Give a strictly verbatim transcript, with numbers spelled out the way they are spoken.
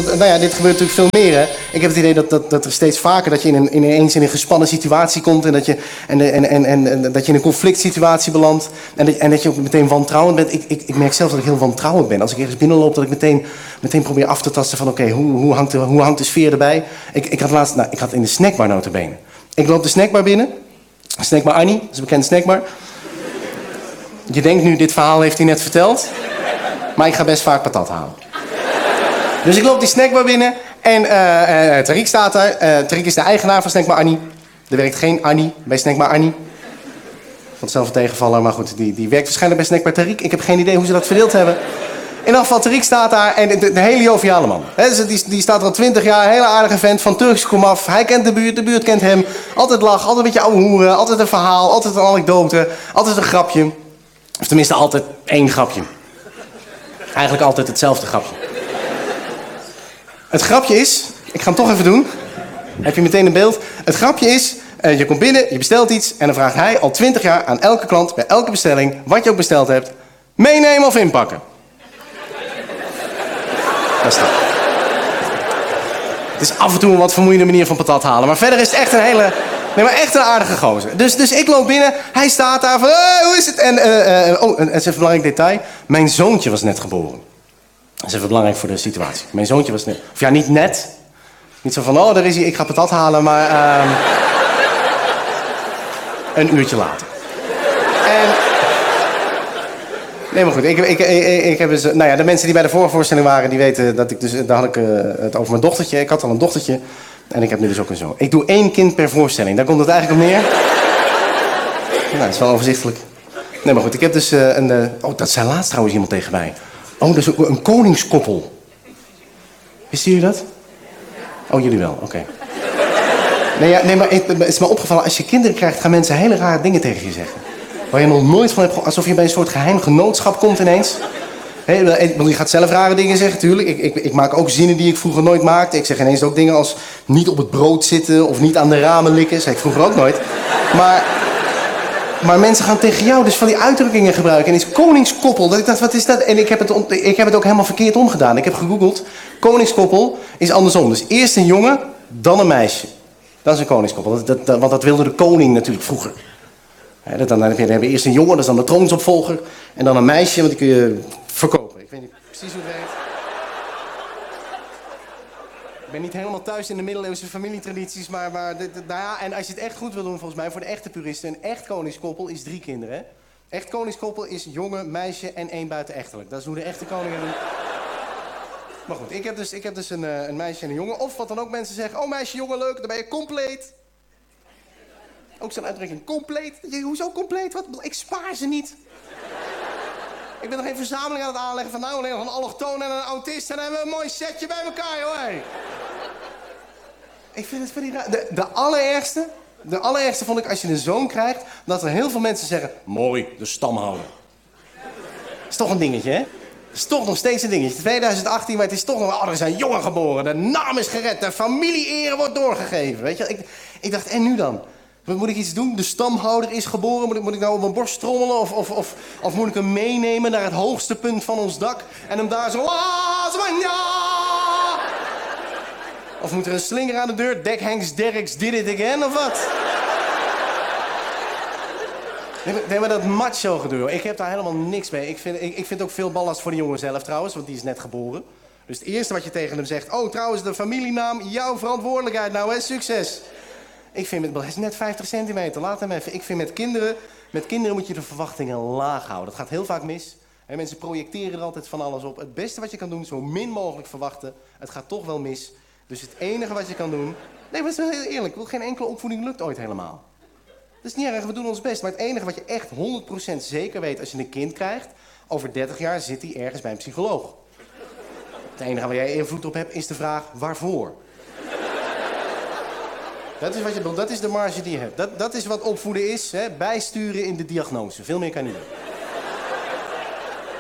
Want, nou ja, dit gebeurt natuurlijk veel meer, hè. Ik heb het idee dat, dat, dat er steeds vaker dat je in een, ineens in een gespannen situatie komt... en dat je, en, en, en, en, en, dat je in een conflict situatie belandt... en dat, en dat je ook meteen wantrouwend bent. Ik, ik, ik merk zelf dat ik heel wantrouwend ben. Als ik ergens binnenloop, dat ik meteen, meteen probeer af te tasten van... oké, okay, hoe, hoe, hangt de, hoe hangt de sfeer erbij? Ik, ik had laatst, nou, ik had in de snackbar nota bene. Ik loop de snackbar binnen. Snackbar Annie, dat is een bekende snackbar. Je denkt nu, dit verhaal heeft hij net verteld... maar ik ga best vaak patat halen. Dus ik loop die snackbar binnen en uh, uh, Tariq staat daar. Uh, Tariq is de eigenaar van Snackbar Annie. Er werkt geen Annie bij Snackbar Annie. Vond zelf een tegenvaller, maar goed, die, die werkt waarschijnlijk bij Snackbar Tariq. Ik heb geen idee hoe ze dat verdeeld hebben. In ieder geval, Tariq staat daar en de, de, de hele joviale man. He, dus die, die staat er al twintig jaar, een hele aardige vent, van Turks komaf. Hij kent de buurt, de buurt kent hem. Altijd lach, altijd een beetje ouwe hoeren, altijd een verhaal, altijd een anekdote, altijd een grapje. Of tenminste, altijd één grapje. Eigenlijk altijd hetzelfde grapje. Het grapje is, ik ga hem toch even doen. Heb je meteen een beeld? Het grapje is, uh, je komt binnen, je bestelt iets... en dan vraagt hij al twintig jaar aan elke klant, bij elke bestelling... wat je ook besteld hebt, meenemen of inpakken. Dat is dat. Het is af en toe een wat vermoeiende manier van patat halen... maar verder is het echt een hele... Nee, maar echt een aardige gozer. Dus, dus ik loop binnen, hij staat daar van... Hey, hoe is het? En, uh, uh, oh, en het is even een belangrijk detail. Mijn zoontje was net geboren. Dat is even belangrijk voor de situatie. Mijn zoontje was net... Of ja, niet net. Niet zo van, oh, daar is hij, ik ga patat halen, maar... Uh, een uurtje later. En... Nee, maar goed, ik, ik, ik, ik heb dus... Nou ja, de mensen die bij de vorige voorstelling waren, die weten dat ik dus... Daar had ik uh, het over mijn dochtertje. Ik had al een dochtertje. En ik heb nu dus ook een zoon. Ik doe één kind per voorstelling. Daar komt het eigenlijk op neer. Nou, dat is wel overzichtelijk. Nee, maar goed, ik heb dus uh, een... Uh... Oh, dat zei laatst trouwens iemand tegen mij. Oh, dat is een, een koningskoppel. Wisten jullie dat? Oh, jullie wel, oké. Okay. Nee, ja, nee, maar het, het is me opgevallen, als je kinderen krijgt, gaan mensen hele rare dingen tegen je zeggen. Waar je nog nooit van hebt gehoord, alsof je bij een soort geheim genootschap komt ineens. He, je gaat zelf rare dingen zeggen, natuurlijk. Ik, ik, ik maak ook zinnen die ik vroeger nooit maakte. Ik zeg ineens ook dingen als niet op het brood zitten of niet aan de ramen likken. Dat zei ik vroeger ook nooit. Maar, maar mensen gaan tegen jou dus van die uitdrukkingen gebruiken. En is koningskoppel, dat ik dacht, wat is dat? En ik heb, het, ik heb het ook helemaal verkeerd omgedaan. Ik heb gegoogeld, koningskoppel is andersom. Dus eerst een jongen, dan een meisje. Dat is een koningskoppel, dat, dat, dat, want dat wilde de koning natuurlijk vroeger. He, dat dan, dan hebben we eerst een jongen, dat is dan de troonsopvolger. En dan een meisje, want die kun je verkopen. Ik weet niet precies hoe het werkt. Ik ben niet helemaal thuis in de middeleeuwse familietradities, maar... maar de, de, nou ja, en als je het echt goed wil doen, volgens mij, voor de echte puristen... een echt koningskoppel is drie kinderen, hè? Echt koningskoppel is jongen, meisje en één buitenechtelijk. Dat is hoe de echte koningen doen. Maar goed, ik heb dus, ik heb dus een, een meisje en een jongen. Of wat dan ook mensen zeggen, oh meisje, jongen, leuk, dan ben je compleet. Ook zo'n uitdrukking, compleet. Hoezo compleet? Wat? Ik spaar ze niet. Ik ben nog een verzameling aan het aanleggen van nou alleen nog een allochtoon en een autist. En dan hebben we een mooi setje bij elkaar, hoor. Hey. Ik vind het van die raar. De, de allerergste, de allerergste vond ik als je een zoon krijgt, dat er heel veel mensen zeggen, mooi, de stamhouder. Dat is toch een dingetje, hè? Dat is toch nog steeds een dingetje. twintig achttien, maar het is toch nog... Oh, er is een jongen geboren, de naam is gered, de familie-ere wordt doorgegeven. Weet je, ik, ik dacht, en nu dan? Moet ik iets doen? De stamhouder is geboren. Moet ik, moet ik nou op mijn borst trommelen? Of, of, of, of moet ik hem meenemen naar het hoogste punt van ons dak? En hem daar zo... Of moet er een slinger aan de deur? Deck Hanks Derricks did it again, of wat? Nee, maar dat macho gedoe, ik heb daar helemaal niks mee. Ik vind, ik, ik vind ook veel ballast voor de jongen zelf trouwens, want die is net geboren. Dus het eerste wat je tegen hem zegt... Oh, trouwens, de familienaam, jouw verantwoordelijkheid nou, hè? Succes. Ik vind met... Hij is net vijftig centimeter, laat hem even. Ik vind met kinderen... Met kinderen moet je de verwachtingen laag houden. Dat gaat heel vaak mis. En mensen projecteren er altijd van alles op. Het beste wat je kan doen, zo min mogelijk verwachten. Het gaat toch wel mis. Dus het enige wat je kan doen... Nee, maar dat is heel eerlijk. Geen enkele opvoeding lukt ooit helemaal. Dat is niet erg, we doen ons best. Maar het enige wat je echt honderd procent zeker weet als je een kind krijgt... Over dertig jaar zit hij ergens bij een psycholoog. Het enige waar jij invloed op hebt is de vraag waarvoor. Dat is wat je bedoelt, dat is de marge die je hebt. Dat, dat is wat opvoeden is, hè? Bijsturen in de diagnose. Veel meer kan je niet doen.